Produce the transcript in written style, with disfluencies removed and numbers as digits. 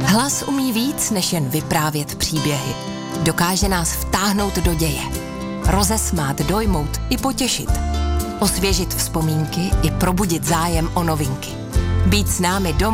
Hlas umí víc, než jen vyprávět příběhy. Dokáže nás vtáhnout do děje. Rozesmát, dojmout i potěšit. Osvěžit vzpomínky i probudit zájem o novinky. Být s námi doma